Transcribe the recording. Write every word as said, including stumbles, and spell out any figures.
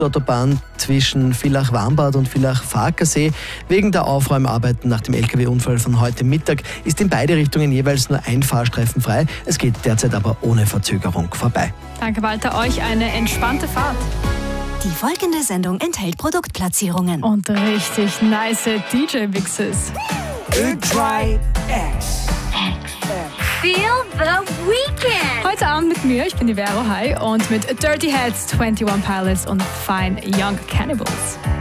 Autobahn zwischen Villach-Warmbad und Villach-Farkasee. Wegen der Aufräumarbeiten nach dem L K W-Unfall von heute Mittag ist in beide Richtungen jeweils nur ein Fahrstreifen frei. Es geht derzeit aber ohne Verzögerung vorbei. Danke, Walter. Euch eine entspannte Fahrt. Die folgende Sendung enthält Produktplatzierungen. Und richtig nice D J-Mixes. Good Try X. Feel the weekend. Heute Abend mit mir, ich bin die Vero Hai und mit Dirty Heads, einundzwanzig Pilots und Fine Young Cannibals.